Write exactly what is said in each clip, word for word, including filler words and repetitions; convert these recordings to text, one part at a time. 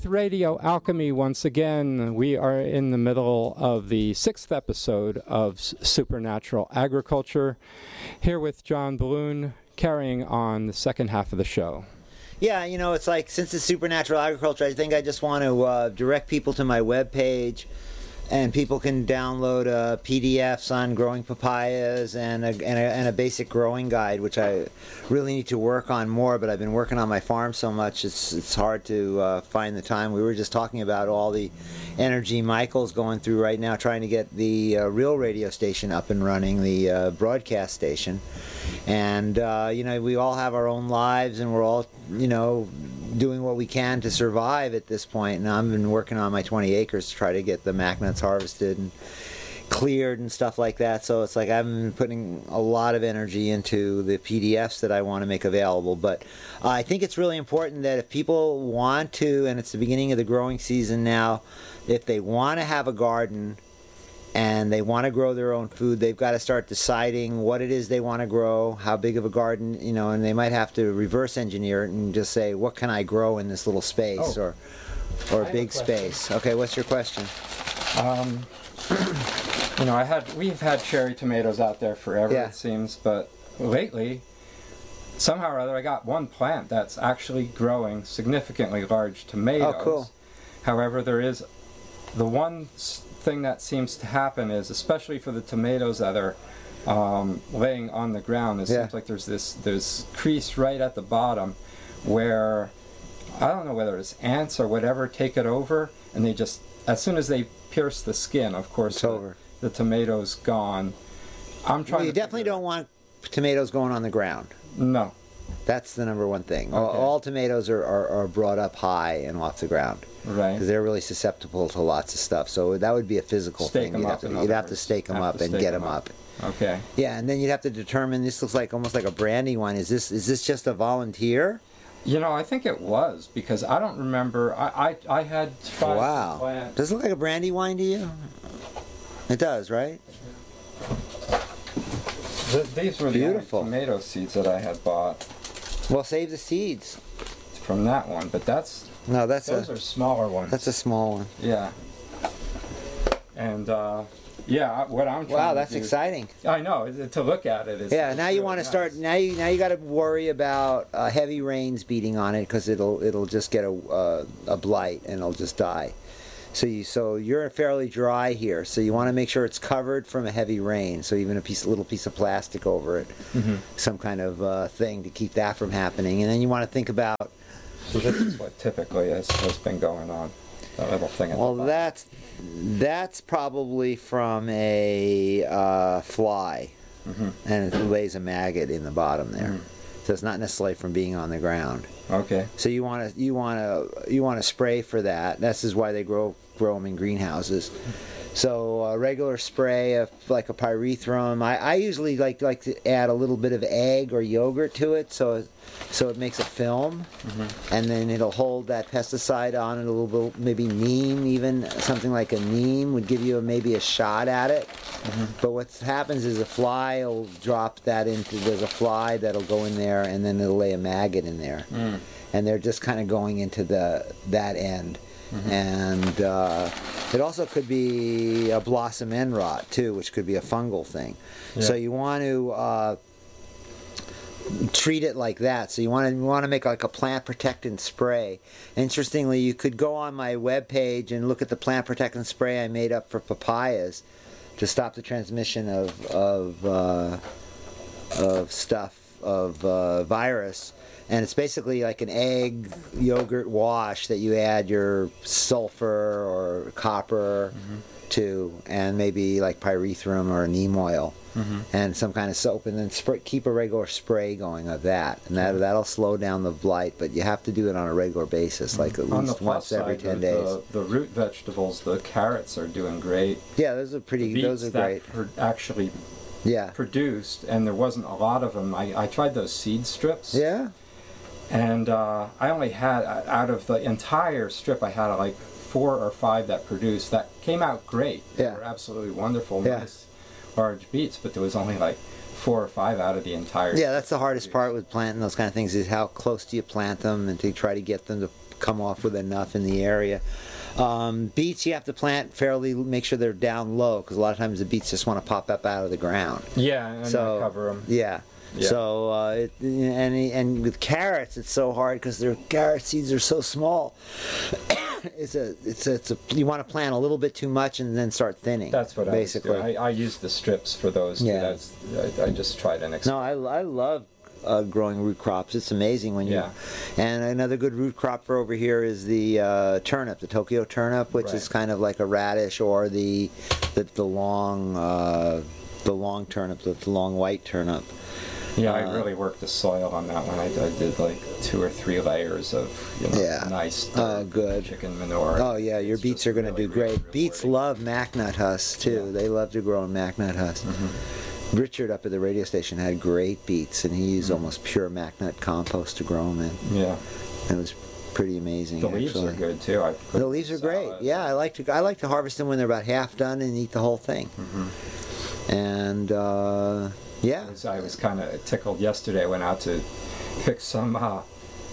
with Radio Alchemy once again. We are in the middle of the sixth episode of S- Supernatural Agriculture, here with John Balloon, carrying on the second half of the show. Yeah, you know, it's like, since it's Supernatural Agriculture, I think I just want to uh, direct people to my webpage, and people can download uh, P D Fs on growing papayas and a, and, a, and a basic growing guide, which I really need to work on more, but I've been working on my farm so much, it's it's hard to uh, find the time. We were just talking about all the energy Michael's going through right now, trying to get the uh, real radio station up and running, the uh, broadcast station. And, uh, you know, we all have our own lives, and we're all, you know, doing what we can to survive at this point. And I've been working on my twenty acres to try to get the mac nuts harvested and cleared and stuff like that. So it's like I've been putting a lot of energy into the P D Fs that I want to make available. But uh, I think it's really important that if people want to, and it's the beginning of the growing season now, if they want to have a garden and they want to grow their own food, they've got to start deciding what it is they want to grow, how big of a garden, you know, and they might have to reverse engineer it and just say, what can I grow in this little space, oh. or or a big space. Okay, what's your question? Um, you know, I had we've had cherry tomatoes out there forever, Yeah. it seems, but lately, somehow or other, I got one plant that's actually growing significantly large tomatoes. Oh, cool. However, there is the one s- thing that seems to happen is, especially for the tomatoes that are um, laying on the ground, it Yeah. seems like there's this there's crease right at the bottom where I don't know whether it's ants or whatever take it over, and they just, as soon as they pierce the skin, of course, It's the, over. the tomato's gone. I'm trying Well, you to definitely figure don't want tomatoes going on the ground. out- No. That's the number one thing. All, Okay. all tomatoes are, are, are brought up high and off the ground, Right. because they're really susceptible to lots of stuff. So that would be a physical Stake thing. them You'd up, have to, in you'd other have to words. stake them Have up to and stake get them them up. up. Okay. Yeah, and then you'd have to determine. This looks like almost like a brandy wine. Is this is this just a volunteer? You know, I think it was, because I don't remember. I I, I had tried Wow. to plant. Does it look like a brandy wine to you? It does, right? Th- these were the Beautiful. only tomato seeds that I had bought Well, save the seeds. from that one, but that's No, that's those a are smaller ones. that's a small one. Yeah. And uh, yeah, what I'm trying Wow, to that's do, exciting. I know, it- to look at it is. Yeah, it's now you really want to nice. start. Now you now you got to worry about uh, heavy rains beating on it, because it'll it'll just get a uh, a blight and it'll just die. So you so you're fairly dry here. So you want to make sure it's covered from a heavy rain. So even a piece, a little piece of plastic over it, Mhm. some kind of uh, thing to keep that from happening. And then you want to think about. So this is what typically has, has been going on. That little thing at Well, the bottom. that's that's probably from a uh, fly, Mhm. and it lays a maggot in the bottom there. Mhm. So it's not necessarily from being on the ground. Okay. So you want to you want to you want to spray for that. This is why they grow grow them in greenhouses. So a regular spray of like a pyrethrum. I, I usually like like to add a little bit of egg or yogurt to it, so it, so it makes a film, Mm-hmm. and then it'll hold that pesticide on it a little bit. Maybe neem, even something like a neem would give you a, maybe a shot at it. Mm-hmm. But what happens is a fly will drop that into. There's a fly that'll go in there, and then it'll lay a maggot in there, Mm. and they're just kind of going into the that end. Mm-hmm. And uh, it also could be a blossom end rot too, which could be a fungal thing. Yeah. So you want to uh, treat it like that. So you want to you want to make like a plant protectant spray. Interestingly, you could go on my webpage and look at the plant protectant spray I made up for papayas to stop the transmission of of uh, of stuff of uh, virus. And it's basically like an egg yogurt wash that you add your sulfur or copper Mm-hmm. to, and maybe like pyrethrum or neem oil, Mm-hmm. and some kind of soap, and then spray, keep a regular spray going of that, and that that'll slow down the blight. But you have to do it on a regular basis, like at On the least plus once every side, ten the, days. The, the root vegetables, the carrots are doing great. Yeah, those are pretty. Beets Those are that great. are actually Yeah. produced, and there wasn't a lot of them. I, I tried those seed strips. Yeah. And uh, I only had, out of the entire strip, I had like four or five that produced. That came out great. They Yeah. were absolutely wonderful, Yeah. nice, large beets, but there was only like four or five out of the entire. Yeah, that's the hardest part with planting those kind of things is how close do you plant them and to try to get them to come off with enough in the area. Um, beets you have to plant fairly, make sure they're down low because a lot of times the beets just want to pop up out of the ground. Yeah, and so, I cover them. Yeah. Yeah. So uh, it, and and with carrots it's so hard because their carrot seeds are so small. it's a it's a, it's a you want to plant a little bit too much and then start thinning. That's what basically. I, was I I use the strips for those. Yeah. That's, I, I just tried an. No, I I love uh, growing root crops. It's amazing when you. Yeah. And another good root crop for over here is the uh, turnip, the Tokyo turnip, which right. is kind of like a radish, or the the, the long uh, the long turnip, the, the long white turnip. Yeah, uh, I really worked the soil on that one. I, I did like two or three layers of you know, yeah. nice uh, good. chicken manure. Oh yeah, your it's beets are going to really, do great. really Beets love MacNut husks too. Yeah. They love to grow in MacNut husks. Mm-hmm. Richard up at the radio station had great beets, and he used mm-hmm. almost pure MacNut compost to grow them in. Yeah, it was pretty amazing. The actually. leaves are good too. I the leaves are great. Yeah, I like to I like to harvest them when they're about half done and eat the whole thing. Mm-hmm. And. Uh, Yeah. I was, I was kind of tickled yesterday. I went out to pick some uh,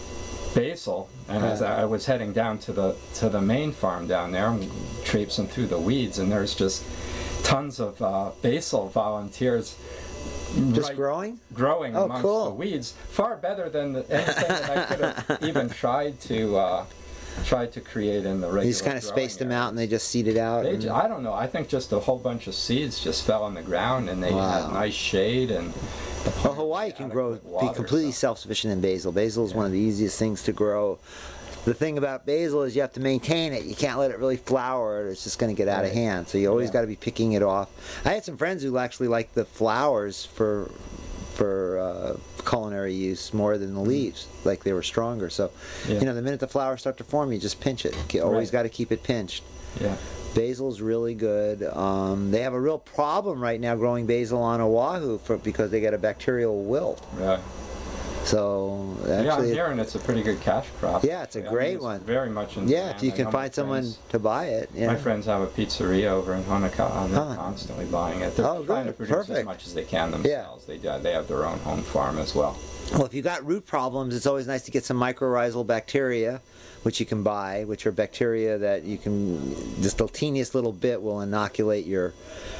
basil, and yeah. as I, I was heading down to the to the main farm down there, I'm traipsing through the weeds, and there's just tons of uh, basil volunteers. Just right, growing? Growing oh, amongst cool. the weeds. Far better than the, anything that I could have even tried to uh, tried to create in the regular. You just kind of spaced them out and they just seeded out? They, and... I don't know. I think just a whole bunch of seeds just fell on the ground, and they wow. had nice shade. And well, Hawaii can grow, water, be completely so. self-sufficient in basil. Basil is yeah. one of the easiest things to grow. The thing about basil is you have to maintain it. You can't let it really flower, or it's just going to get out right. of hand. So you always yeah. got to be picking it off. I had some friends who actually liked the flowers for for uh, culinary use more than the leaves, like they were stronger. So, yeah. you know, the minute the flowers start to form, you just pinch it. You always right. got to keep it pinched. Yeah. Basil's really good. Um, they have a real problem right now growing basil on Oahu for, because they got a bacterial wilt. Yeah. So actually, yeah, I'm hearing it's a pretty good cash crop. Yeah, it's a yeah, great I mean, it's one. Very much in yeah, demand. if you I can know find my someone friends, to buy it. Yeah. My friends have a pizzeria over in Honolulu, and they're huh. constantly buying it. They're oh, trying good. to produce Perfect. as much as they can themselves. Yeah. They do, they have their own home farm as well. Well, if you got root problems, it's always nice to get some mycorrhizal bacteria, which you can buy, which are bacteria that you can, just the teeniest little bit will inoculate your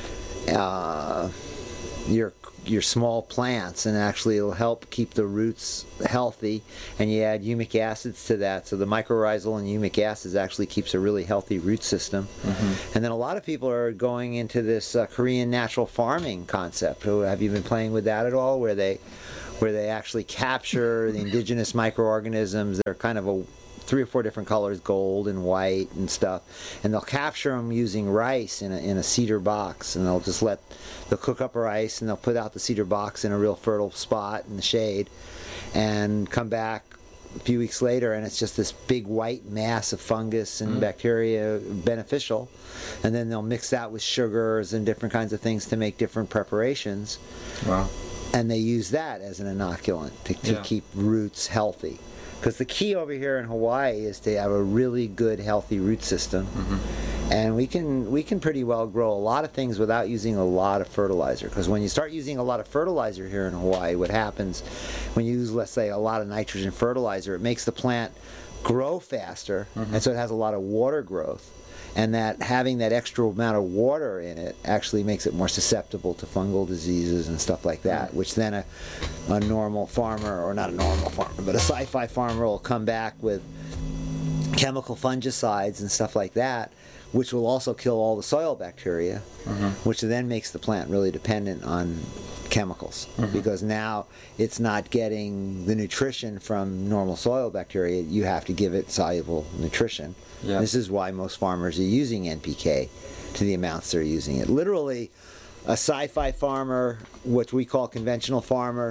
uh, your your small plants, and actually it'll help keep the roots healthy. And you add humic acids to that, so the mycorrhizal and humic acids actually keeps a really healthy root system. Mm-hmm. And then a lot of people are going into this uh, Korean natural farming concept. Have you been playing with that at all, where they where they actually capture the indigenous microorganisms? They're kind of a three or four different colors, gold and white and stuff, and they'll capture them using rice in a, in a cedar box, and they'll just let they'll cook up rice, and they'll put out the cedar box in a real fertile spot in the shade, and come back a few weeks later, and it's just this big white mass of fungus and mm. bacteria, beneficial, and then they'll mix that with sugars and different kinds of things to make different preparations. Wow. And they use that as an inoculant to, to yeah. keep roots healthy. Because the key over here in Hawaii is to have a really good, healthy root system, mm-hmm. and we can we can pretty well grow a lot of things without using a lot of fertilizer. Because when you start using a lot of fertilizer here in Hawaii, what happens when you use, let's say, a lot of nitrogen fertilizer, it makes the plant grow faster, mm-hmm. and so it has a lot of water growth. And that having that extra amount of water in it actually makes it more susceptible to fungal diseases and stuff like that, which then a, a normal farmer, or not a normal farmer, but a sci-fi farmer will come back with chemical fungicides and stuff like that, which will also kill all the soil bacteria, mm-hmm. which then makes the plant really dependent on chemicals, mm-hmm. because now it's not getting the nutrition from normal soil bacteria. You have to give it soluble nutrition. Yeah. This is why most farmers are using N P K to the amounts they're using it. Literally, a sci-fi farmer, what we call conventional farmer,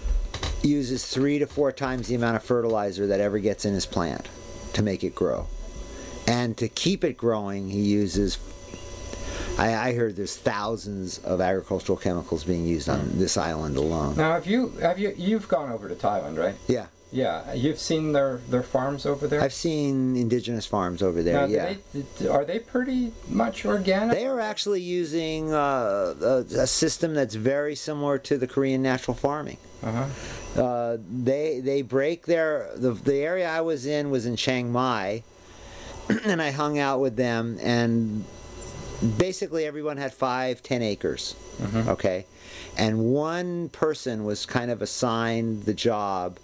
uses three to four times the amount of fertilizer that ever gets in his plant to make it grow. And to keep it growing, he uses, I, I heard there's thousands of agricultural chemicals being used on this island alone. Now, have you, have you, you've gone over to Thailand, right? Yeah. Yeah, you've seen their, their farms over there? I've seen indigenous farms over there, now, yeah. Do they, are they pretty much organic? They are actually using uh, a, a system that's very similar to the Korean natural farming. Uh-huh. Uh, they they break their the the area I was in was in Chiang Mai, and I hung out with them, and basically everyone had five, ten acres. Mm-hmm. Okay, and one person was kind of assigned the job.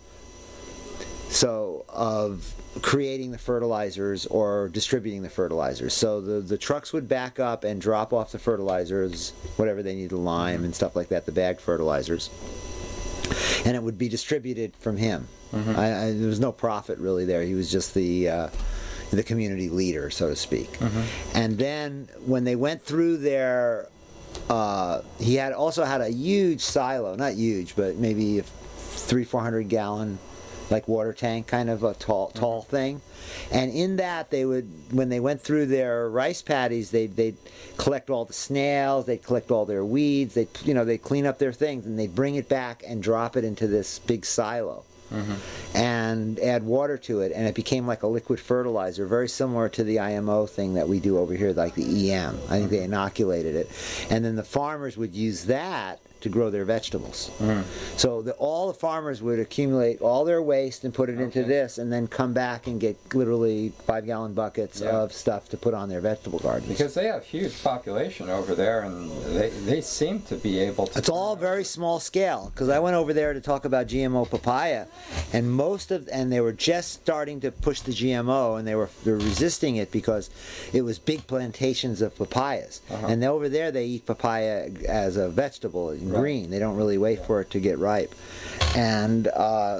So of creating the fertilizers or distributing the fertilizers. So the, the trucks would back up and drop off the fertilizers, whatever they needed, lime and stuff like that, the bagged fertilizers. And it would be distributed from him. Mm-hmm. I, I, there was no profit really there. He was just the uh, the community leader, so to speak. Mm-hmm. And then when they went through their, uh, he had also had a huge silo, not huge, but maybe a three, four hundred gallon like water tank, kind of a tall tall thing. And in that they would, when they went through their rice paddies, they'd, they'd collect all the snails, they'd collect all their weeds, they'd, you know, they'd clean up their things, and they'd bring it back and drop it into this big silo. Mm-hmm. And add water to it, and it became like a liquid fertilizer, very similar to the I M O thing that we do over here, like the E M. I think they inoculated it. And then the farmers would use that to grow their vegetables. Mm. So the, all the farmers would accumulate all their waste and put it okay. into this, and then come back and get literally five gallon buckets yeah. of stuff to put on their vegetable gardens. Because they have huge population over there, and they, they seem to be able to... It's all very small scale, because I went over there to talk about G M O papaya, and most of, and they were just starting to push the G M O, and they were, they were resisting it because it was big plantations of papayas. Uh-huh. And over there they eat papaya as a vegetable, green. They don't really wait for it to get ripe. And uh,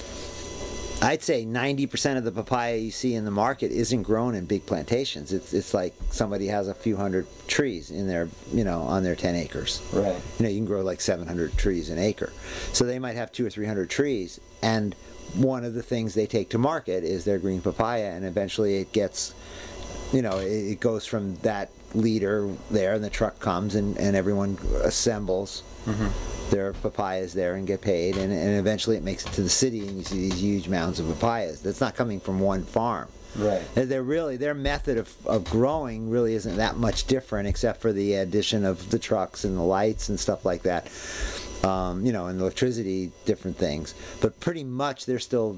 I'd say ninety percent of the papaya you see in the market isn't grown in big plantations. It's it's like somebody has a few hundred trees in their, you know, on their ten acres. Right. You know, you can grow like seven hundred trees an acre. So they might have two or three hundred trees, and one of the things they take to market is their green papaya, and eventually it gets, you know, it, it goes from that leader there, and the truck comes, and, and everyone assembles mm-hmm. their papayas there and get paid, and, and eventually it makes it to the city, and you see these huge mounds of papayas. That's not coming from one farm. Right. They're really, their method of, of growing really isn't that much different, except for the addition of the trucks and the lights and stuff like that. Um, you know, and electricity, different things. But pretty much they're still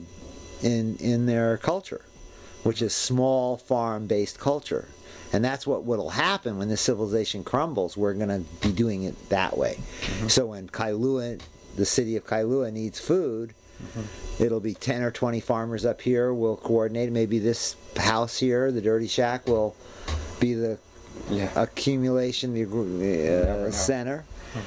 in in their culture, which is small farm-based culture. And that's what will happen when this civilization crumbles. We're going to be doing it that way. Mm-hmm. So when Kailua, the city of Kailua, needs food, mm-hmm. it'll be ten or twenty farmers up here will coordinate. Maybe this house here, the Dirty Shack, will be the yeah. accumulation, the uh, center.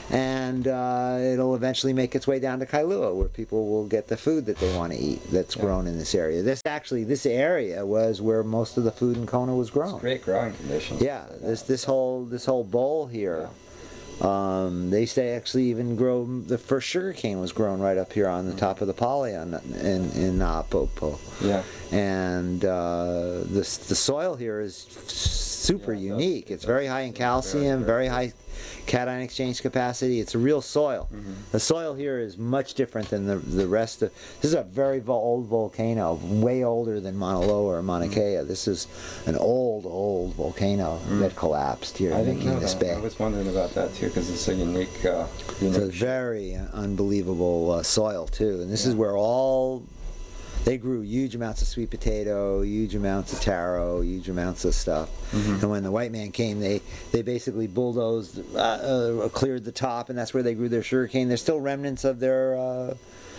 And uh, it'll eventually make its way down to Kailua, where people will get the food that they want to eat that's yeah. grown in this area. This actually, this area was where most of the food in Kona was grown. It's great growing conditions. Yeah, this this whole this whole bowl here. Yeah. Um, they say actually even grow the first sugar cane was grown right up here on the mm-hmm. top of the poly on, in in Napopo. Yeah. And uh, the the soil here is super yeah, unique. It does, it's very high in calcium, very, very high cation exchange capacity. It's a real soil. Mm-hmm. The soil here is much different than the the rest of. This is a very vo- old volcano, way older than Mauna Loa or Mauna Kea. Mm-hmm. This is an old, old volcano mm-hmm. that collapsed here, I didn't making know this that. bay. I was wondering about that too, because it's a unique. Uh, unique it's a very unbelievable uh, soil too, and this yeah. is where all. They grew huge amounts of sweet potato, huge amounts of taro, huge amounts of stuff. Mm-hmm. And when the white man came, they, they basically bulldozed, uh, uh, cleared the top, and that's where they grew their sugarcane. There's still remnants of their uh,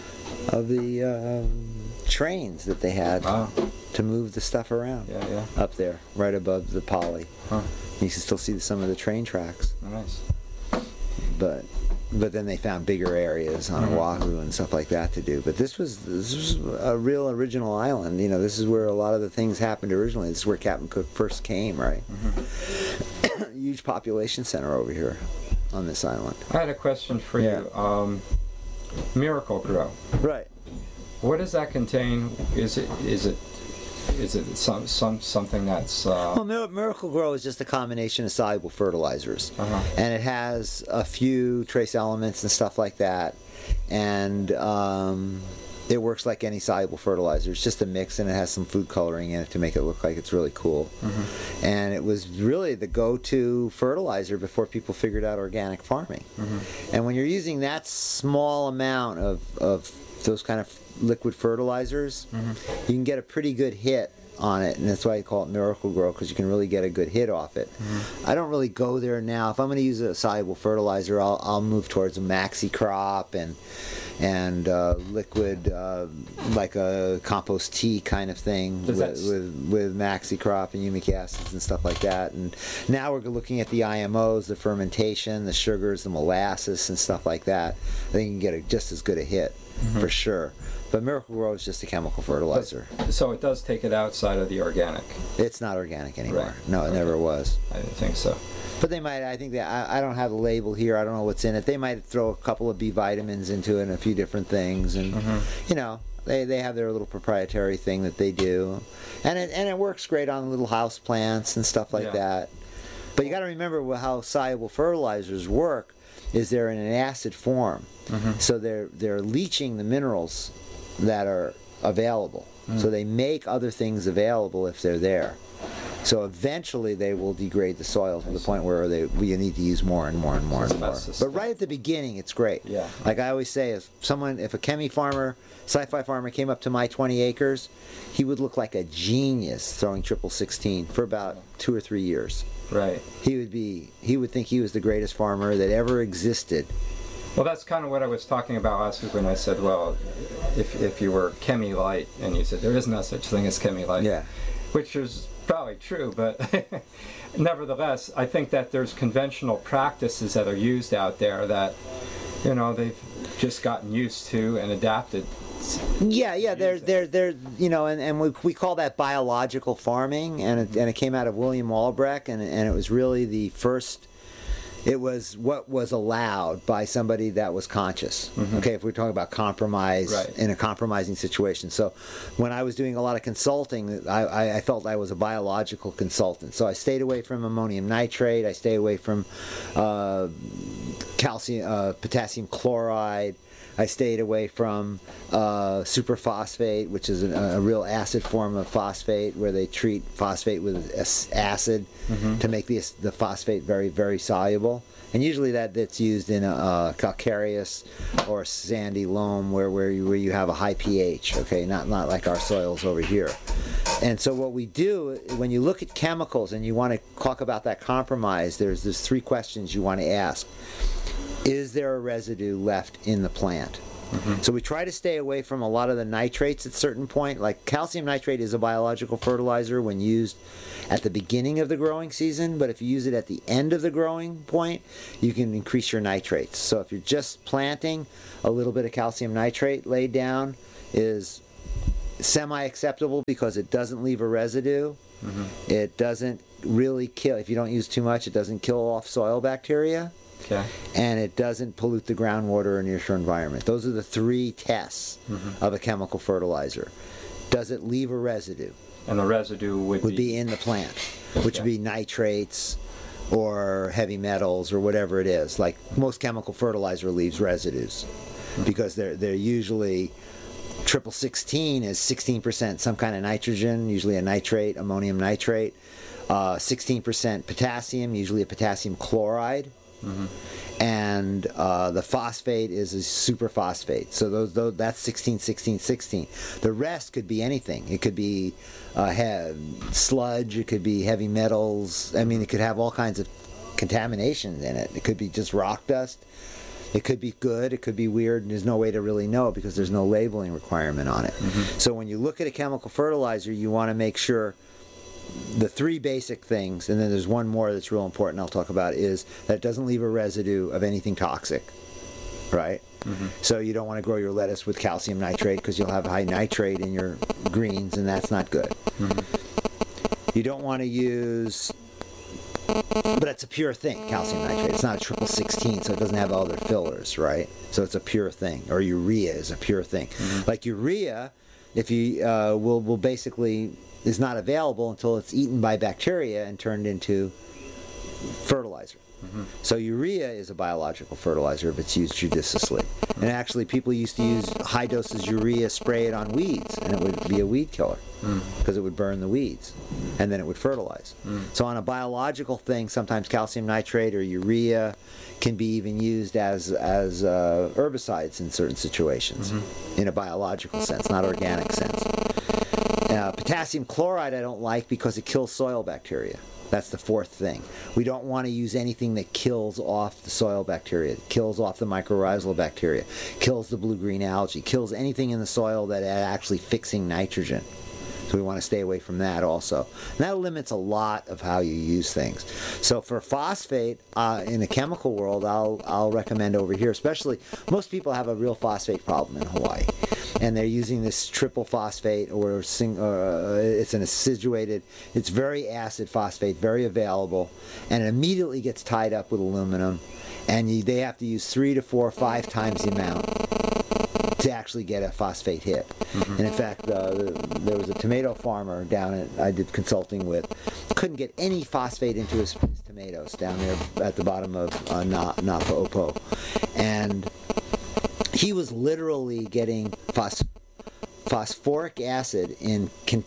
of the uh, trains that they had wow. to move the stuff around. Yeah, yeah. Up there, right above the poly. Huh. You can still see some of the train tracks. Nice. But. But then they found bigger areas on mm-hmm. Oahu and stuff like that to do. But this was this was a real original island. You know, this is where a lot of the things happened originally. This is where Captain Cook first came, right? Mm-hmm. Huge population center over here on this island. I had a question for yeah. you. Um, Miracle-Gro. Right. What does that contain? Is it is it is it some some something that's uh... well, Miracle-Gro is just a combination of soluble fertilizers, uh-huh. and it has a few trace elements and stuff like that, and um, it works like any soluble fertilizer. It's just a mix, and it has some food coloring in it to make it look like it's really cool. Mm-hmm. And it was really the go-to fertilizer before people figured out organic farming. Mm-hmm. And when you're using that small amount of, of those kind of liquid fertilizers, mm-hmm. you can get a pretty good hit on it, and that's why I call it Miracle-Gro, because you can really get a good hit off it. Mm-hmm. I don't really go there now. If I'm going to use a soluble fertilizer, I'll, I'll move towards a Maxi Crop and and uh, liquid, uh, like a compost tea kind of thing with, with with Maxi Crop and humic acids and stuff like that. And now we're looking at the I M Os, the fermentation, the sugars, the molasses, and stuff like that. I think you can get a, just as good a hit, mm-hmm. for sure. But Miracle-Gro is just a chemical fertilizer. But, so it does take it outside of the organic. It's not organic anymore. Right. No, it okay. never was. I didn't think so. But they might, I think that, I, I don't have the label here, I don't know what's in it. They might throw a couple of B vitamins into it and a few different things. And, mm-hmm. you know, they, they have their little proprietary thing that they do. And it, and it works great on little house plants and stuff like yeah. that. But you got to remember how soluble fertilizers work is they're in an acid form. Mm-hmm. So they're they're leaching the minerals that are available. Mm. So they make other things available if they're there. So eventually they will degrade the soil to the point where they we need to use more and more and more and more. But right at the beginning, it's great. Yeah. Like I always say, if someone, if a chemi farmer, sci-fi farmer came up to my twenty acres, he would look like a genius throwing triple sixteen for about two or three years. Right. He would be. He would think he was the greatest farmer that ever existed. Well, that's kind of what I was talking about last week when I said, well, if if you were Chemi Light, and you said there is no such thing as Chemi Light. Yeah. Which is probably true, but nevertheless, I think that there's conventional practices that are used out there that, you know, they've just gotten used to and adapted. Yeah, yeah, they're, they're, they're, you know, and, and we, we call that biological farming, and it, and it came out of William Albrecht, and, and it was really the first, it was what was allowed by somebody that was conscious. Mm-hmm. Okay, if we're talking about compromise, right. in a compromising situation. So when I was doing a lot of consulting, I, I, I felt I was a biological consultant. So I stayed away from ammonium nitrate, I stayed away from uh, calcium, uh, potassium chloride, I stayed away from uh, superphosphate, which is a, a real acid form of phosphate, where they treat phosphate with acid mm-hmm. to make the, the phosphate very, very soluble. And usually that, that's used in a, a calcareous or sandy loam where, where, you, where you have a high pH, okay, not, not like our soils over here. And so what we do, when you look at chemicals and you want to talk about that compromise, there's, there's three questions you want to ask. Is there a residue left in the plant? Mm-hmm. So we try to stay away from a lot of the nitrates at a certain point. Like calcium nitrate is a biological fertilizer when used at the beginning of the growing season, but if you use it at the end of the growing point, you can increase your nitrates. So if you're just planting, a little bit of calcium nitrate laid down is semi-acceptable because it doesn't leave a residue. Mm-hmm. It doesn't really kill, if you don't use too much, it doesn't kill off soil bacteria. Okay. And it doesn't pollute the groundwater and your environment. Those are the three tests mm-hmm. of a chemical fertilizer. Does it leave a residue? And the residue would, would be... be in the plant, okay. which would be nitrates or heavy metals or whatever it is. Like most chemical fertilizer leaves residues mm-hmm. because they're they're usually triple sixteen is sixteen percent some kind of nitrogen, usually a nitrate, ammonium nitrate, uh, sixteen percent potassium, usually a potassium chloride. Mm-hmm. And uh, the phosphate is a superphosphate. So those, those that's sixteen, sixteen, sixteen. The rest could be anything. It could be uh, he- sludge. It could be heavy metals. I mean, it could have all kinds of contamination in it. It could be just rock dust. It could be good. It could be weird. And there's no way to really know because there's no labeling requirement on it. Mm-hmm. So when you look at a chemical fertilizer, you want to make sure the three basic things, and then there's one more that's real important I'll talk about, is that it doesn't leave a residue of anything toxic, right? Mm-hmm. So you don't want to grow your lettuce with calcium nitrate because you'll have high nitrate in your greens, and that's not good. Mm-hmm. You don't want to use, but it's a pure thing, calcium nitrate. It's not a triple sixteen, so it doesn't have other fillers, right? So it's a pure thing. Or urea is a pure thing. Mm-hmm. Like urea, if you uh, will will basically is not available until it's eaten by bacteria and turned into fertilizer. fertilizer. Mm-hmm. So urea is a biological fertilizer if it's used judiciously. Mm-hmm. And actually people used to use high doses urea, spray it on weeds, and it would be a weed killer because mm. it would burn the weeds, and then it would fertilize. Mm. So on a biological thing, sometimes calcium nitrate or urea can be even used as as uh, herbicides in certain situations, mm-hmm. in a biological sense, not organic sense. Uh, potassium chloride I don't like because it kills soil bacteria. That's the fourth thing. We don't want to use anything that kills off the soil bacteria, kills off the mycorrhizal bacteria, kills the blue-green algae, kills anything in the soil that is actually fixing nitrogen. So we want to stay away from that also. And that limits a lot of how you use things. So for phosphate, uh, in the chemical world, I'll, I'll recommend over here, especially, most people have a real phosphate problem in Hawaii. And they're using this triple phosphate, or sing, uh, it's an acidulated, it's very acid phosphate, very available, and it immediately gets tied up with aluminum, and you, they have to use three to four, five times the amount to actually get a phosphate hit. Mm-hmm. And in fact, uh, there was a tomato farmer down at, I did consulting with, couldn't get any phosphate into his, his tomatoes down there at the bottom of uh, Na, Napa'opo. And he was literally getting phos- phosphoric acid in, con-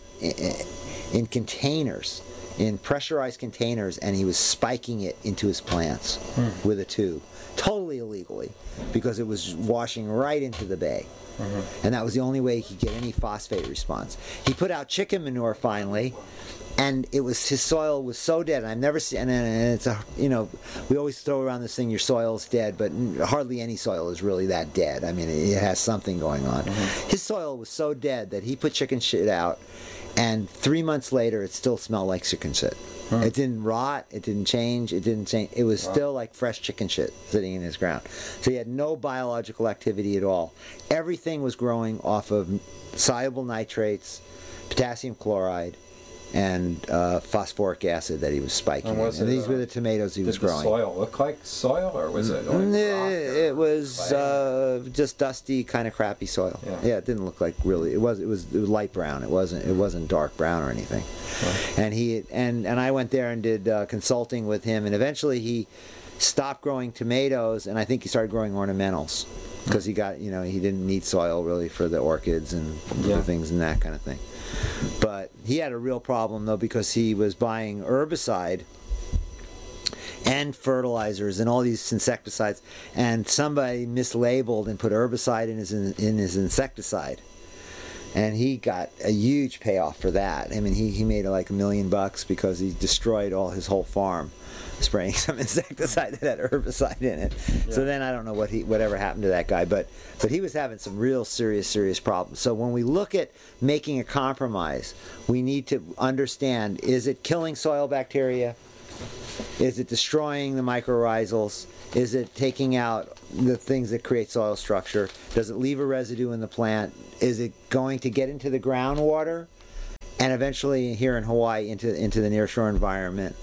in containers, in pressurized containers, and he was spiking it into his plants hmm. with a tube. Totally illegally, because it was washing right into the bay. Mm-hmm. And that was the only way he could get any phosphate response. He put out chicken manure finally, and it was, his soil was so dead. And I've never seen, and, and it's a, you know, we always throw around this thing, your soil's dead, but hardly any soil is really that dead. I mean, it has something going on. Mm-hmm. His soil was so dead that he put chicken shit out, and three months later, it still smelled like chicken shit. Hmm. It didn't rot, it didn't change, it didn't change. It was wow. still like fresh chicken shit sitting in his ground. So he had no biological activity at all. Everything was growing off of soluble nitrates, potassium chloride, and uh, phosphoric acid that he was spiking. And, was and it, these uh, were the tomatoes he was growing. Did the soil look like soil, or was it like rock? It was uh, just dusty, kind of crappy soil. Yeah. yeah, it didn't look like really. It was. It was. It was light brown. It wasn't. It wasn't dark brown or anything. Right. And he and and I went there and did uh, consulting with him, and eventually he stopped growing tomatoes, and I think he started growing ornamentals because he got, you know, he didn't need soil really for the orchids and yeah. the things and that kind of thing. But he had a real problem though, because he was buying herbicide and fertilizers and all these insecticides, and somebody mislabeled and put herbicide in his in his insecticide, and he got a huge payoff for that. I mean, he, he made like a million bucks because he destroyed all his whole farm spraying some insecticide that had herbicide in it. Yeah. So then I don't know what he whatever happened to that guy, but but he was having some real serious serious problems. So when we look at making a compromise, we need to understand, is it killing soil bacteria? Is it destroying the mycorrhizals? Is it taking out the things that create soil structure? Does it leave a residue in the plant? Is it going to get into the groundwater and eventually here in Hawaii into into the nearshore environment?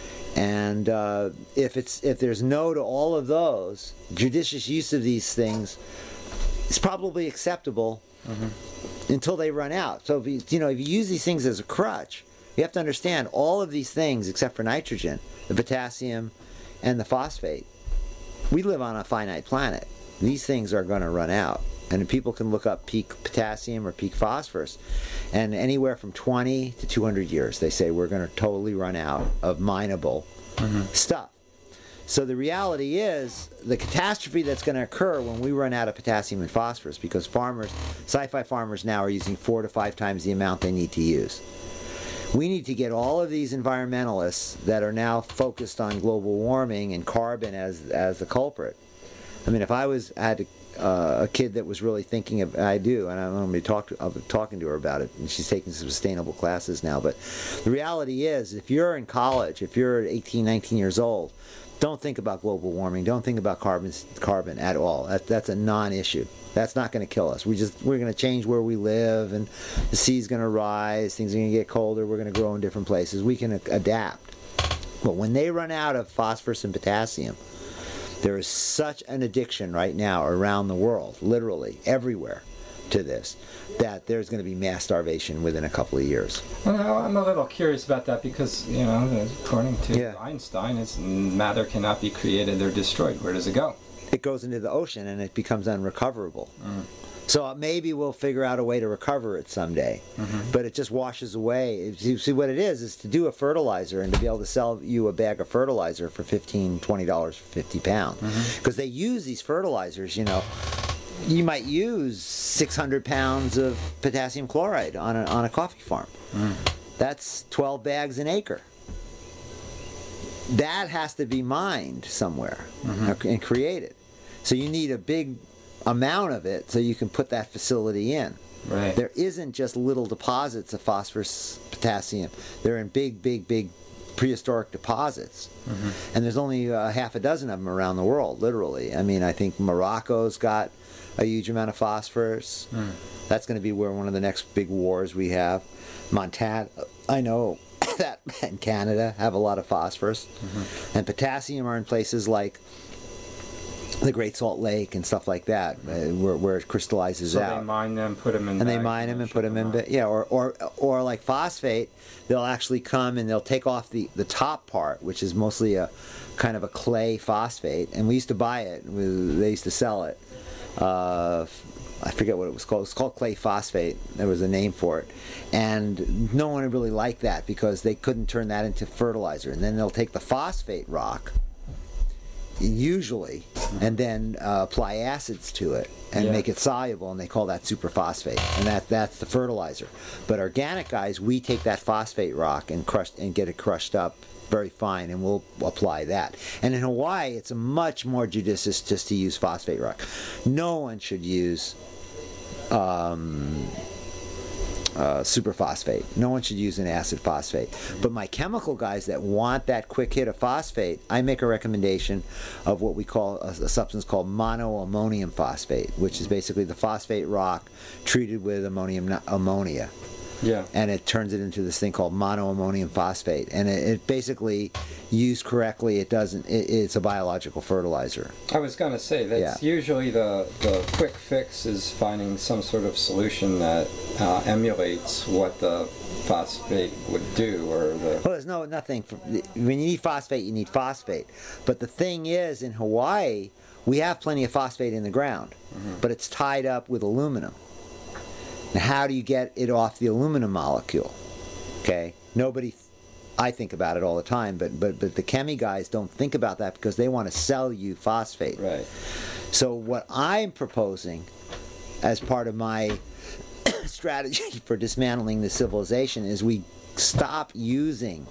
And uh, if it's if there's no to all of those, judicious use of these things is probably acceptable mm-hmm. until they run out. So if you, you know, if you use these things as a crutch, you have to understand all of these things except for nitrogen, the potassium, and the phosphate. We live on a finite planet. These things are going to run out. And people can look up peak potassium or peak phosphorus. And anywhere from twenty to two hundred years, they say we're going to totally run out of mineable mm-hmm. stuff. So the reality is the catastrophe that's going to occur when we run out of potassium and phosphorus, because farmers, sci-fi farmers now are using four to five times the amount they need to use. We need to get all of these environmentalists that are now focused on global warming and carbon as as the culprit. I mean, if I was I had to, uh, a kid that was really thinking of, I do, and I'm going to be talk, I'll be talking to her about it, and she's taking some sustainable classes now. But the reality is, if you're in college, if you're eighteen, nineteen years old, don't think about global warming. Don't think about carbon carbon at all. That, that's a non-issue. That's not going to kill us. We just we're going to change where we live, and the sea's going to rise. Things are going to get colder. We're going to grow in different places. We can adapt. But when they run out of phosphorus and potassium, there is such an addiction right now around the world, literally everywhere, to this, that there's going to be mass starvation within a couple of years. Well, I'm a little curious about that because, you know, according to Yeah. Einstein, it's matter cannot be created or destroyed. Where does it go? It goes into the ocean and it becomes unrecoverable. Mm. So maybe we'll figure out a way to recover it someday, Mm-hmm. but it just washes away. You see, what it is is to do a fertilizer and to be able to sell you a bag of fertilizer for fifteen, twenty dollars for fifty pounds, because Mm-hmm. they use these fertilizers. You know, you might use six hundred pounds of potassium chloride on a on a coffee farm. Mm. That's twelve bags an acre. That has to be mined somewhere Mm-hmm. and created. So you need a big amount of it so you can put that facility in. Right. There isn't just little deposits of phosphorus, potassium. They're in big, big, big prehistoric deposits. Mm-hmm. And there's only uh, half a dozen of them around the world, literally. I mean, I think Morocco's got a huge amount of phosphorus. Mm. That's going to be where one of the next big wars we have. Montana, I know that in Canada have a lot of phosphorus. Mm-hmm. And potassium are in places like the Great Salt Lake and stuff like that, uh, where, where it crystallizes So out. they mine them, put them in and they bags, mine them then and put ship them in, out. ba- yeah, or, or or like phosphate, they'll actually come and they'll take off the, the top part, which is mostly a kind of a clay phosphate, and we used to buy it. We, they used to sell it. Uh, I forget what it was called. It was called clay phosphate. There was a name for it, and no one really liked that because they couldn't turn that into fertilizer. And then they'll take the phosphate rock, usually, and then uh, apply acids to it and Yeah. make it soluble, and they call that superphosphate, and that that's the fertilizer. But organic guys, we take that phosphate rock and crush and get it crushed up very fine, and we'll apply that. And in Hawaii, it's much more judicious just to use phosphate rock. No one should use um, uh, superphosphate. No one should use an acid phosphate. But my chemical guys that want that quick hit of phosphate, I make a recommendation of what we call a, a substance called monoammonium phosphate, which is basically the phosphate rock treated with ammonium ammonia. Yeah. And it turns it into this thing called monoammonium phosphate. And it, it basically, used correctly, it doesn't. It, it's a biological fertilizer. I was going to say, that's Yeah. usually the, the quick fix is finding some sort of solution that uh, emulates what the phosphate would do, or the... Well, there's no nothing. For, when you need phosphate, you need phosphate. But the thing is, in Hawaii, we have plenty of phosphate in the ground, Mm-hmm. but it's tied up with aluminum. Now, how do you get it off the aluminum molecule? Okay, nobody. I think about it all the time, but but but the chemi guys don't think about that because they want to sell you phosphate. Right. So what I'm proposing, as part of my strategy for dismantling the civilization, is we stop using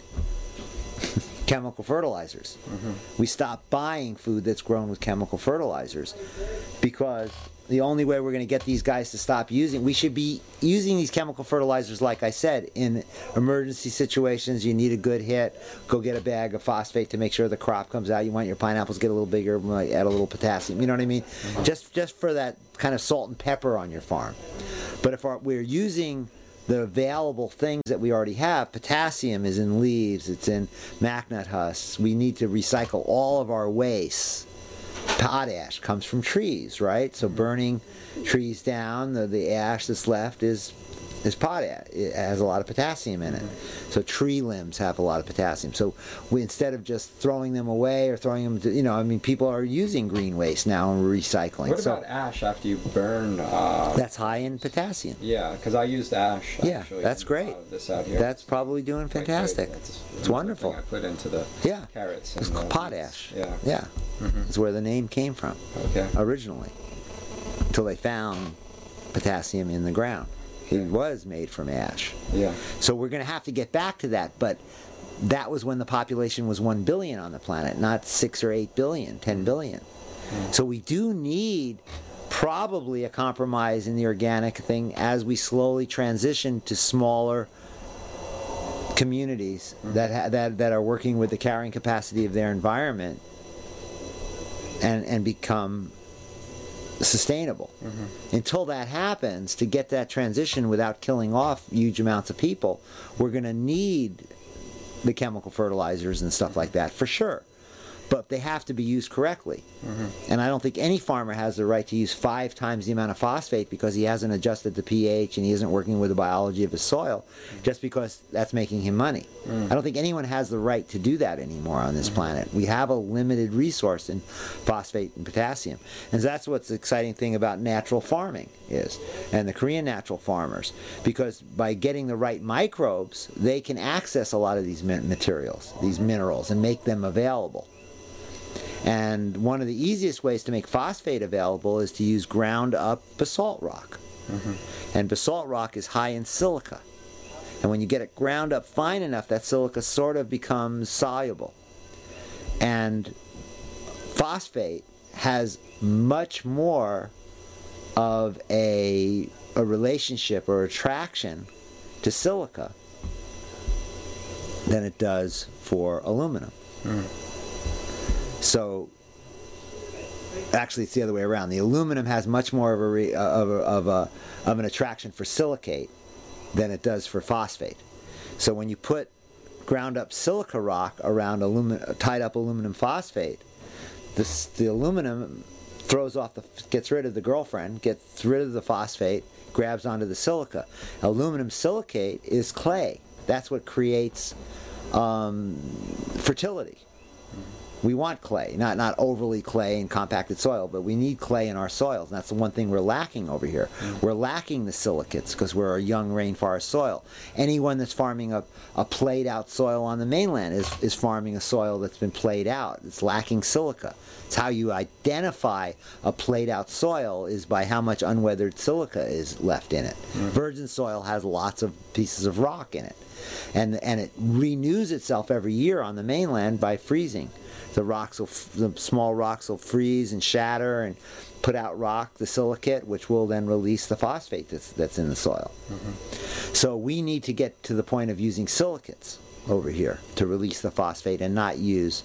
chemical fertilizers. Mm-hmm. We stop buying food that's grown with chemical fertilizers, because the only way we're going to get these guys to stop using, we should be using these chemical fertilizers, like I said, in emergency situations. You need a good hit, go get a bag of phosphate to make sure the crop comes out. You want your pineapples to get a little bigger, might add a little potassium, you know what I mean? Mm-hmm. Just just for that kind of salt and pepper on your farm. But if our, we're using the available things that we already have, potassium is in leaves, it's in macnut husks. We need to recycle all of our waste. Potash comes from trees, right? So burning trees down, the, the ash that's left is is potash. It has a lot of potassium in it. So tree limbs have a lot of potassium. So we, instead of just throwing them away or throwing them to, you know, I mean, people are using green waste now and recycling. What so about ash after you burn? Uh, that's high in potassium. yeah, because I used ash. Yeah, actually, that's in, great. Uh, this out here. That's probably doing Quite good. fantastic. That's It's another wonderful. thing I put into the Yeah. carrots. It's and called the potash. beets. Yeah. Yeah. Mhm. It's where the name came from Okay. originally, until they found potassium in the ground. It was made from ash. Yeah. So we're going to have to get back to that, but that was when the population was one billion on the planet, not six or eight billion, ten billion. Mm. So we do need probably a compromise in the organic thing as we slowly transition to smaller communities Mm. that ha- that that are working with the carrying capacity of their environment and and become sustainable. Mm-hmm. Until that happens, to get that transition without killing off huge amounts of people, we're going to need the chemical fertilizers and stuff like that for sure. but they have to be used correctly. Mm-hmm. And I don't think any farmer has the right to use five times the amount of phosphate because he hasn't adjusted the pH and he isn't working with the biology of his soil, just because that's making him money. Mm. I don't think anyone has the right to do that anymore on this mm-hmm. planet. We have a limited resource in phosphate and potassium. And that's what's the exciting thing about natural farming is, and the Korean natural farmers, because by getting the right microbes, they can access a lot of these materials, these minerals, and make them available. And one of the easiest ways to make phosphate available is to use ground up basalt rock. Mm-hmm. And basalt rock is high in silica. And when you get it ground up fine enough, that silica sort of becomes soluble. And phosphate has much more of a, a relationship or attraction to silica than it does for aluminum. Mm. So, actually, it's the other way around. The aluminum has much more of a, re, uh, of, a, of, a of an attraction for silicate than it does for phosphate. So when you put ground up silica rock around aluminum, tied up aluminum phosphate, this, the aluminum throws off the, gets rid of the girlfriend, gets rid of the phosphate, grabs onto the silica. Aluminum silicate is clay. That's what creates um, fertility. We want clay, not not overly clay and compacted soil, but we need clay in our soils. And that's the one thing we're lacking over here. Mm-hmm. We're lacking the silicates because we're a young rainforest soil. Anyone that's farming a, a played out soil on the mainland is, is farming a soil that's been played out. It's lacking silica. It's how you identify a played out soil is by how much unweathered silica is left in it. Mm-hmm. Virgin soil has lots of pieces of rock in it. And, and it renews itself every year on the mainland by freezing. The rocks will, the small rocks will freeze and shatter and put out rock, the silicate, which will then release the phosphate that's, that's in the soil. Mm-hmm. So we need to get to the point of using silicates over here to release the phosphate and not use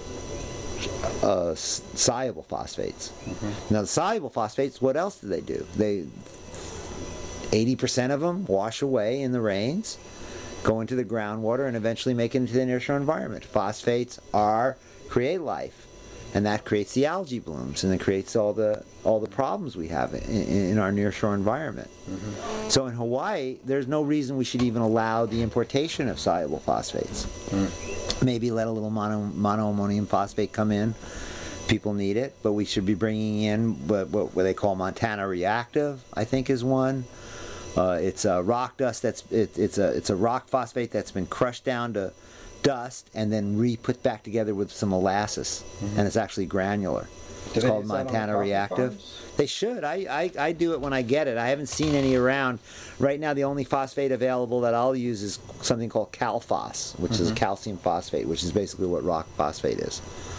uh, soluble phosphates. Mm-hmm. Now the soluble phosphates, what else do they do? They eighty percent of them wash away in the rains, go into the groundwater, and eventually make it into the nearshore environment. Phosphates are create life, and that creates the algae blooms, and it creates all the all the problems we have in, in our nearshore environment. Mm-hmm. So in Hawaii, there's no reason we should even allow the importation of soluble phosphates. Mm. Maybe let a little mono, monoammonium phosphate come in. People need it, but we should be bringing in what, what, what they call Montana Reactive, I think is one. Uh, it's a rock dust that's it, it's a it's a rock phosphate that's been crushed down to dust and then re-put back together with some molasses, mm-hmm. and it's actually granular. Do it's called Montana Reactive. Farms? They should. I, I, I do it when I get it. I haven't seen any around. Right now the only phosphate available that I'll use is something called Calphos, which mm-hmm. is calcium phosphate, which is basically what rock phosphate is.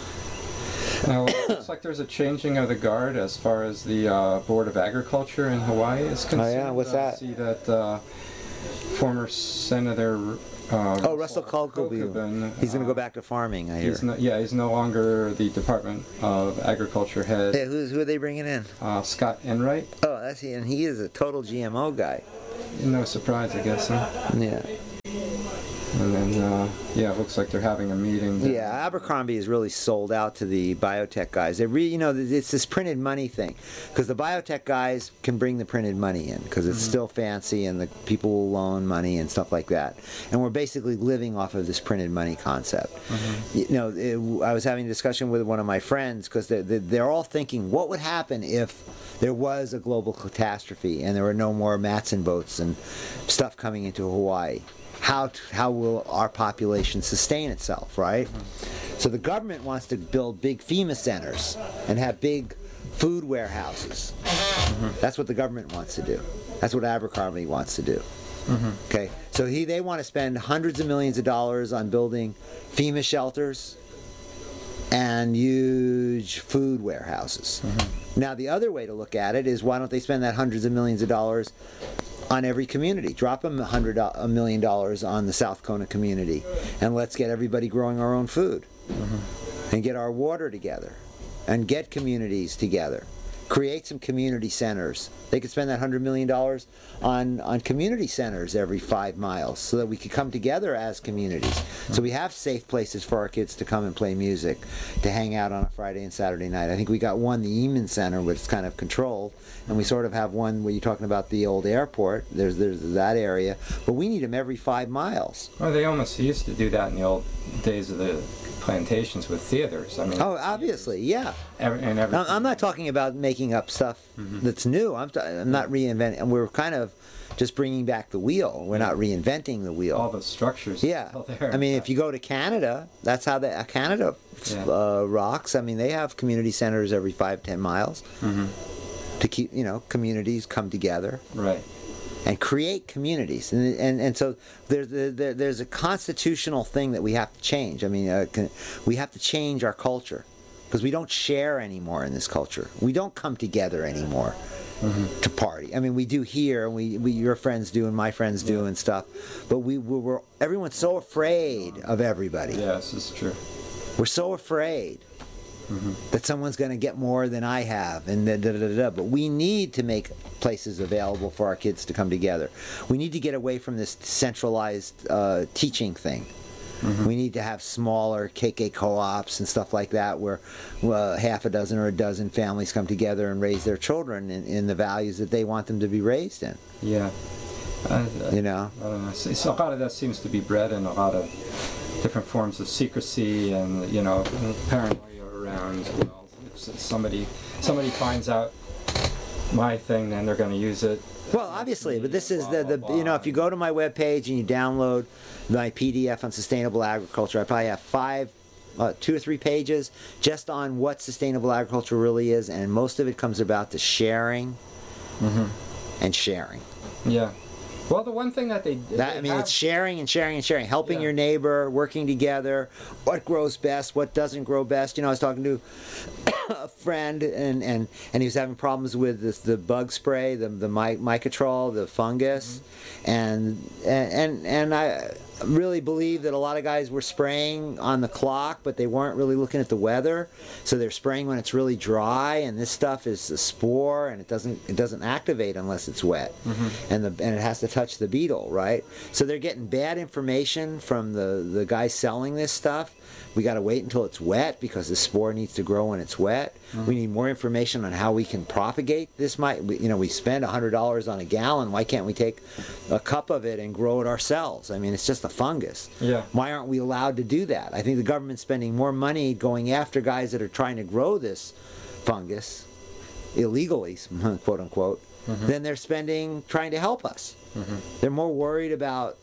Now, it looks like there's a changing of the guard as far as the uh, Board of Agriculture in Hawaii is concerned. Oh yeah, what's that? I see that uh, former Senator Uh, oh, Russell Kokubun. He's going to go back to farming, I hear. He's no, yeah, he's no longer the Department of Agriculture head. Yeah, who's, who are they bringing in? Uh, Scott Enright. Oh, that's he, and he is a total G M O guy. No surprise, I guess, huh? Yeah. And then, uh, yeah, it looks like they're having a meeting. There. Yeah, Abercrombie is really sold out to the biotech guys. They really, you know, it's this printed money thing, because the biotech guys can bring the printed money in, because it's mm-hmm. still fancy, and the people will loan money and stuff like that. And we're basically living off of this printed money concept. Mm-hmm. You know, it, I was having a discussion with one of my friends, because they're, they're all thinking, what would happen if there was a global catastrophe and there were no more Matson boats and stuff coming into Hawaii? How to, how will our population sustain itself, right? Mm-hmm. So the government wants to build big FEMA centers and have big food warehouses. Mm-hmm. That's what the government wants to do. That's what Abercrombie wants to do. Mm-hmm. Okay, so he they want to spend hundreds of millions of dollars on building FEMA shelters and huge food warehouses. Mm-hmm. Now the other way to look at it is, why don't they spend that hundreds of millions of dollars on every community? Drop them a hundred a million dollars on the South Kona community, and let's get everybody growing our own food, mm-hmm. and get our water together, and get communities together, create some community centers. They could spend that one hundred million dollars on, on community centers every five miles so that we could come together as communities. So we have safe places for our kids to come and play music, to hang out on a Friday and Saturday night. I think we got one, the Eamon Center, which is kind of controlled, and we sort of have one where you're talking about the old airport. There's, there's that area, but we need them every five miles. Well, they almost used to do that in the old days of the plantations with theaters. I mean, Oh, obviously, yeah. every, and every, I'm I'm not talking about making up stuff Mhm. that's new. I'm, t- I'm not reinventing. And we're kind of just bringing back the wheel. We're not reinventing the wheel. all the structures are Yeah. still there. I mean, if you go to Canada, that's how the, uh, Canada Yeah. uh, rocks. I mean, they have community centers every five, ten miles Mhm. to keep, you know, communities come together Right. and create communities. And and, and so there's there, there's a constitutional thing that we have to change. I mean, uh, con- we have to change our culture because we don't share anymore in this culture. We don't come together anymore Mhm. to party. I mean, we do here, and we, we your friends do, and my friends do, and stuff. But we we we're everyone's so afraid of everybody. Yes, it's true. We're so afraid that someone's going to get more than I have, and da, da, da, da, da. But we need to make places available for our kids to come together. We need to get away from this centralized uh, teaching thing. We need to have smaller K K co-ops and stuff like that, where uh, half a dozen or a dozen families come together and raise their children in, in the values that they want them to be raised in. Yeah. I, You know. I don't know. So, so a lot of that seems to be bred in a lot of different forms of secrecy and, you know, paranoia around, well, if somebody somebody finds out my thing, then they're going to use it. Well, obviously, but this is Blah, the, blah, the you know, blah. if you go to my webpage and you download my P D F on sustainable agriculture, I probably have five, uh, two or three pages just on what sustainable agriculture really is, and most of it comes about to sharing Mhm. and sharing. Yeah. Well, the one thing that they That, they I mean, have- it's sharing and sharing and sharing, helping Yeah. your neighbor, working together, what grows best, what doesn't grow best. You know, I was talking to a friend, and, and, and he was having problems with this, the bug spray, the the my, Mycotrol, the fungus, Mm-hmm. and, and and I really believe that a lot of guys were spraying on the clock, but they weren't really looking at the weather, so they're spraying when it's really dry, and this stuff is a spore, and it doesn't it doesn't activate unless it's wet, Mm-hmm. and the and it has to touch the beetle, right? So they're getting bad information from the the guy selling this stuff. We got to wait until it's wet because the spore needs to grow when it's wet. We need more information on how we can propagate this. Might we- you know we spend a hundred dollars on a gallon. Why can't we take a cup of it and grow it ourselves? I mean, it's just a fungus. Yeah. Why aren't we allowed to do that? I think the government's spending more money going after guys that are trying to grow this fungus illegally, quote unquote, than they're spending trying to help us. They're more worried about,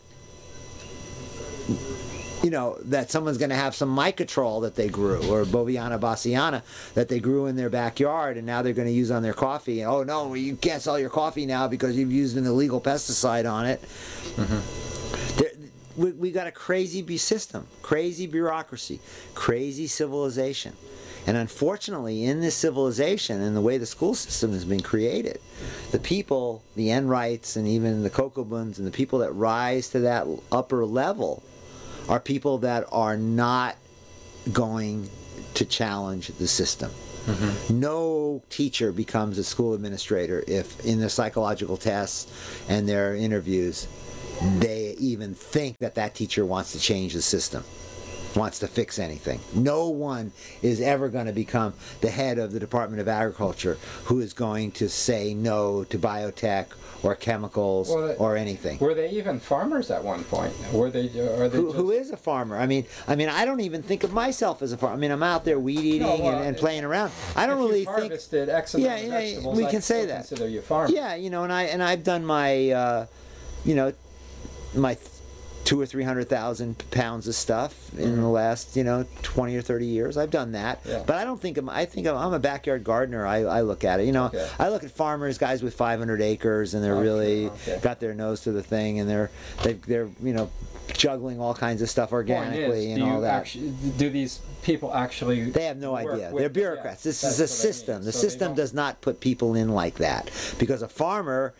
you know, that someone's going to have some Mycotrol that they grew, or Boviana bassiana that they grew in their backyard, and now they're going to use on their coffee. And, oh no, you can't sell your coffee now because you've used an illegal pesticide on it. There, we, we got a crazy bu- system, crazy bureaucracy, crazy civilization. And unfortunately, in this civilization and the way the school system has been created, the people, the Enrights and even the Kokobuns and the people that rise to that upper level are people that are not going to challenge the system. No teacher becomes a school administrator if in their psychological tests and their interviews they even think that that teacher wants to change the system, wants to fix anything. No one is ever going to become the head of the Department of Agriculture who is going to say no to biotech or chemicals Well, that- or anything. Were they even farmers at one point? Were they? Are they Who, just, who is a farmer? I mean, I mean, I don't even think of myself as a farmer. I mean, I'm out there weed eating No, well, and, and if- playing around. I don't if really you think. harvested X amount Yeah, of yeah, yeah, vegetables, we I can say still that. Consider you a farmer. Yeah, you know, and I and I've done my, uh, you know, my two or three hundred thousand pounds of stuff in the last, you know, twenty or thirty years. I've done that, Yeah. but I don't think I'm, I think I'm, I'm a backyard gardener. I, I look at it, you know, Okay. I look at farmers, guys with five hundred acres, and they're Oh, really sure, okay. got their nose to the thing, and they're they, they're you know juggling all kinds of stuff Point organically is, and do all you that. actually, do these people actually? They have no work idea. with- They're bureaucrats. yeah, this is a that's what I mean. system. The So they system don't- does not put people in like that because a farmer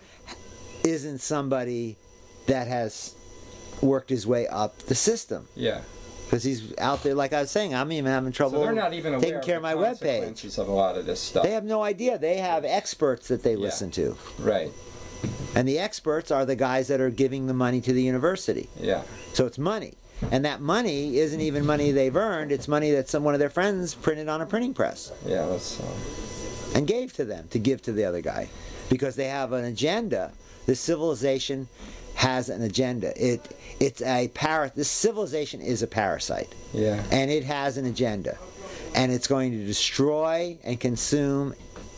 isn't somebody that has worked his way up the system. Yeah. Because he's out there, like I was saying, I'm even having trouble So they're not even aware taking care of, of my the webpage. consequences of a lot of this stuff. They have no idea. They have experts that they Yeah. listen to. Right. And the experts are the guys that are giving the money to the university. Yeah. So it's money. And that money isn't even money they've earned. It's money that some one of their friends printed on a printing press Yeah. That's. Um, and gave to them to give to the other guy. Because they have an agenda. This civilization has an agenda. It It's a para- This civilization is a parasite. yeah. And it has an agenda. And it's going to destroy and consume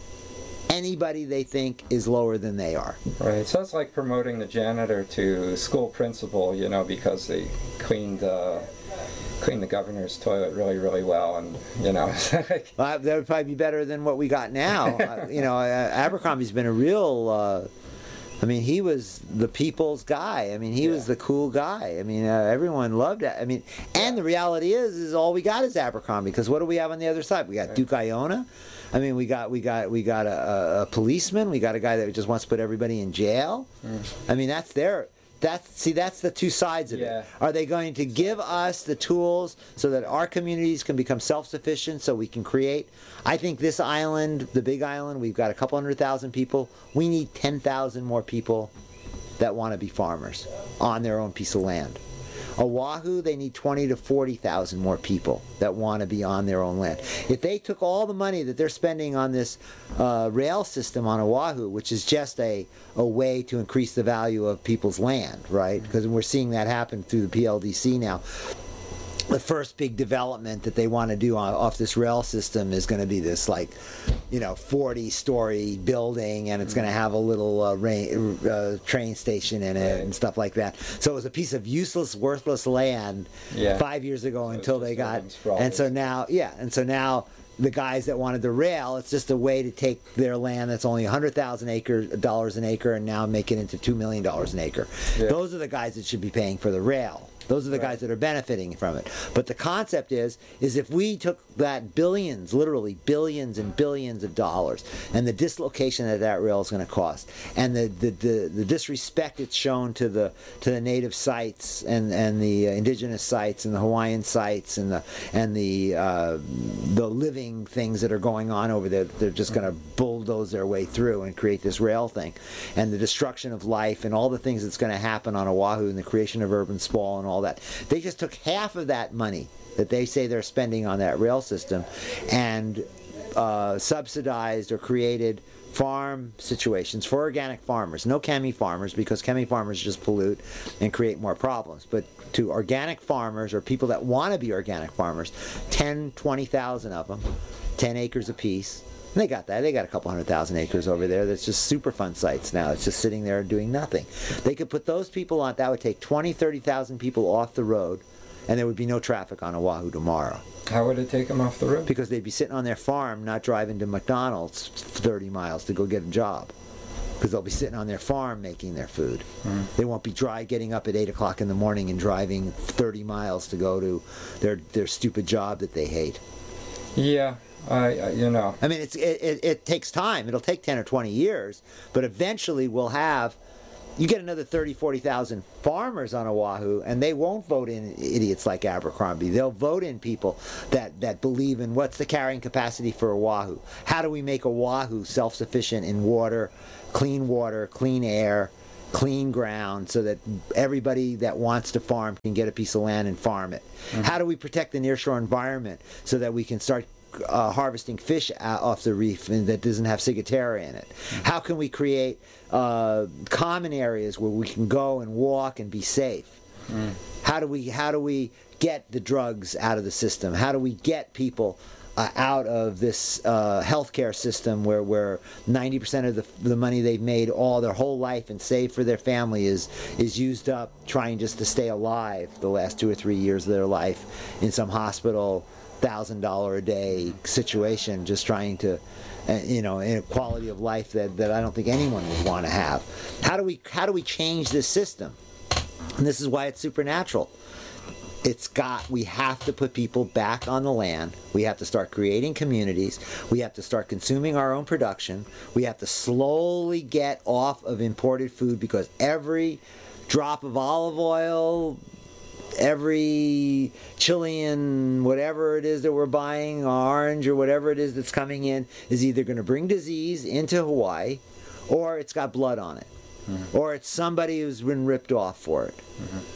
anybody they think is lower than they are. Right. So it's like promoting the janitor to school principal, you know, because they cleaned uh, cleaned the governor's toilet really, really well, and you know. Well, that would probably be better than what we got now. uh, you know, uh, Abercrombie's been a real. Uh, I mean, he was the people's guy. I mean, he Yeah. was the cool guy. I mean, uh, everyone loved it. I mean, and the reality is, is all we got is Abercrombie. Because what do we have on the other side? We got Right. Duke Iona. I mean, we got we got we got a, a, a policeman. We got a guy that just wants to put everybody in jail. Mm. I mean, that's their. That's see, that's the two sides of Yeah. it. Are they going to give us the tools so that our communities can become self-sufficient, so we can create? I think this island, the Big Island, we've got a couple hundred thousand people. We need ten thousand more people that want to be farmers on their own piece of land. Oahu, they need twenty to forty thousand more people that want to be on their own land. If they took all the money that they're spending on this uh, rail system on Oahu, which is just a, a way to increase the value of people's land, right? Because we're seeing that happen through the P L D C now. The first big development that they want to do on, off this rail system is going to be this, like, you know, forty-story building, and it's going to have a little uh, rain, uh, train station in it Right. and stuff like that. So it was a piece of useless, worthless land Yeah. five years ago So until it's they just got, urban sprawl. and so now, yeah, and so now the guys that wanted the rail, it's just a way to take their land that's only one hundred thousand acres, dollars an acre, and now make it into two million dollars an acre. Yeah. Those are the guys that should be paying for the rail. Those are the Right. guys that are benefiting from it. But the concept is, is if we took that billions, literally billions and billions of dollars, and the dislocation that that rail is going to cost, and the, the, the, the disrespect it's shown to the to the native sites and, and the uh, indigenous sites and the Hawaiian sites and the and the uh, the living things that are going on over there, they're just going to bulldoze their way through and create this rail thing, and the destruction of life and all the things that's going to happen on Oahu and the creation of urban sprawl and all that. They just took half of that money that they say they're spending on that rail system and uh, subsidized or created farm situations for organic farmers. No chemi farmers, because chemi farmers just pollute and create more problems. But to organic farmers, or people that want to be organic farmers, ten, twenty thousand of them, ten acres apiece. And they got that. They got a couple hundred thousand acres over there that's just Superfund sites now. It's just sitting there doing nothing. They could put those people on. That would take twenty, thirty thousand people off the road, and there would be no traffic on Oahu tomorrow. How would it take them off the road? Because they'd be sitting on their farm, not driving to McDonald's thirty miles to go get a job. Because they'll be sitting on their farm making their food. Mm. They won't be dry getting up at eight o'clock in the morning and driving thirty miles to go to their their stupid job that they hate. Yeah, I, I you know. I mean, it's it, it, it takes time. It'll take ten or twenty years, but eventually we'll have. You get another thirty, forty thousand farmers on Oahu, and they won't vote in idiots like Abercrombie. They'll vote in people that, that believe in what's the carrying capacity for Oahu. How do we make Oahu self-sufficient in water, clean water, clean air, clean ground, so that everybody that wants to farm can get a piece of land and farm it? Mm-hmm. How do we protect the nearshore environment so that we can start Uh, harvesting fish out off the reef and that doesn't have ciguatera in it? How can we create uh, common areas where we can go and walk and be safe? Mm. How do we how do we get the drugs out of the system? How do we get people uh, out of this uh, healthcare system where where ninety percent of the the money they've made all their whole life and saved for their family is is used up trying just to stay alive the last two or three years of their life in some hospital thousand dollar a day situation, just trying to, uh, you know, in a quality of life that, that I don't think anyone would want to have. How do we how do we change this system? And this is why it's supernatural. It's got, we have to put people back on the land. We have to start creating communities. We have to start consuming our own production. We have to slowly get off of imported food, because every drop of olive oil, every Chilean, whatever it is that we're buying, orange or whatever it is that's coming in, is either going to bring disease into Hawaii, or it's got blood on it, mm-hmm. or it's somebody who's been ripped off for it.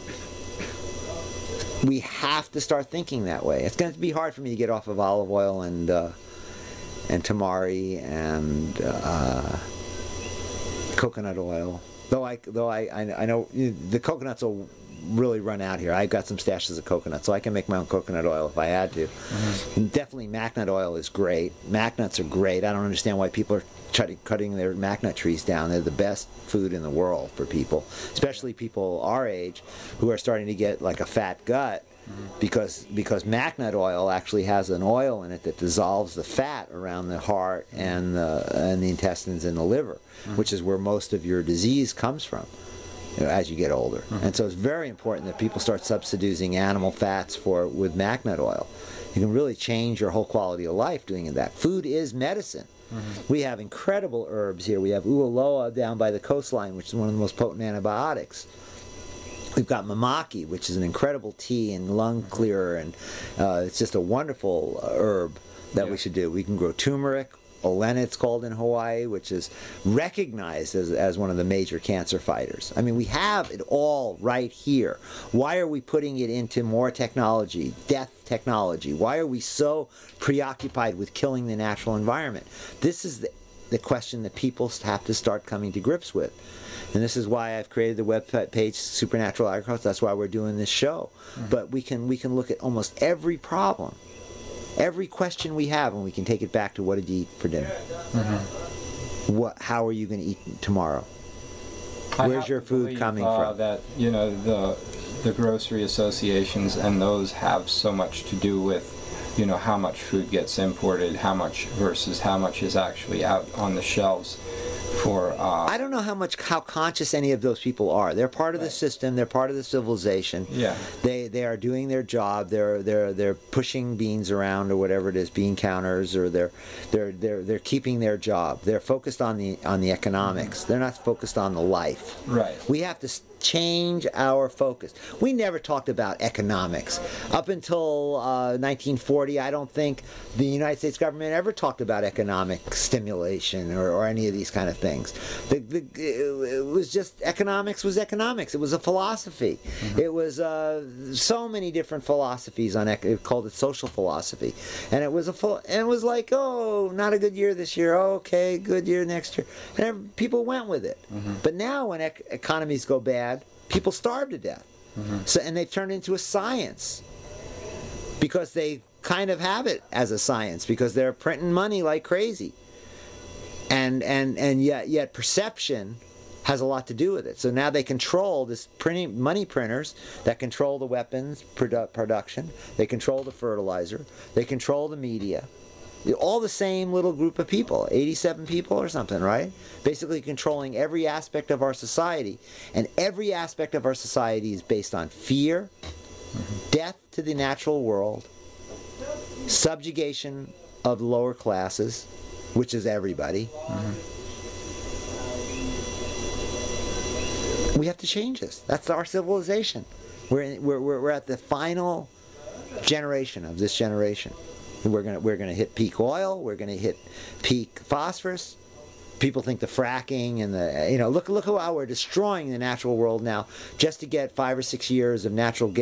Mm-hmm. We have to start thinking that way. It's going to be hard for me to get off of olive oil and uh, and tamari and uh, coconut oil. Though I though I I, I know you know, the coconuts will really run out here. I've got some stashes of coconut, so I can make my own coconut oil if I had to. Mm-hmm. Definitely Macknut oil is great. Macknuts are great. I don't understand why people are trying, cutting their Macknut trees down. They're the best food in the world for people, especially people our age who are starting to get like a fat gut. Mm-hmm. Because because Macknut oil actually has an oil in it that dissolves the fat around the heart and the and the intestines and the liver, mm-hmm. which is where most of your disease comes from, you know, as you get older. Mm-hmm. And so it's very important that people start substituting animal fats for with Macknut oil. You can really change your whole quality of life doing that. Food is medicine. Mm-hmm. We have incredible herbs here. We have ualoa down by the coastline, which is one of the most potent antibiotics. We've got mamaki, which is an incredible tea and lung clearer, and uh, it's just a wonderful uh, herb that yeah. we should do. We can grow turmeric, olena it's called in Hawaii, which is recognized as, as one of the major cancer fighters. I mean, we have it all right here. Why are we putting it into more technology, death technology? Why are we so preoccupied with killing the natural environment? This is the, the question that people have to start coming to grips with. And this is why I've created the web page Supernatural Agriculture. That's why we're doing this show. Mm-hmm. But we can we can look at almost every problem, every question we have, and we can take it back to what did you eat for dinner? Mm-hmm. What? How are you going to eat tomorrow? Where's your food believe, coming uh, from? That you know the the grocery associations and those have so much to do with, you know, how much food gets imported, how much versus how much is actually out on the shelves. For, uh, I don't know how much how conscious any of those people are. They're part of right. the system. They're part of the civilization. Yeah. They they are doing their job. They're they're they're pushing beans around or whatever it is, bean counters, or they're they're they're they're keeping their job. They're focused on the on the economics. Mm-hmm. They're not focused on the life. Right. We have to change our focus. We never talked about economics up until uh, nineteen forty. I don't think the United States government ever talked about economic stimulation or, or any of these kind of things. The, the, it was just economics was economics. It was a philosophy. Mm-hmm. It was uh, so many different philosophies on it. It called it social philosophy, and it was a full. And it was like, oh, not a good year this year. Oh, okay, good year next year, and every, people went with it. Mm-hmm. But now, when ec- economies go bad, people starve to death. Mm-hmm. So, and they've turned into a science because they kind of have it as a science because they're printing money like crazy. And and and yet yet perception has a lot to do with it. So now they control this printing money printers that control the weapons produ- production. They control the fertilizer. They control the media. All the same little group of people, eighty-seven people or something, right? Basically controlling every aspect of our society. And every aspect of our society is based on fear, mm-hmm. death to the natural world, subjugation of the lower classes, which is everybody. Mm-hmm. We have to change this. That's our civilization. We're, in, we're, we're, we're at the final generation of this generation. We're gonna we're gonna hit peak oil. We're gonna hit peak phosphorus. People think the fracking and the you know look look how we're destroying the natural world now just to get five or six years of natural gas.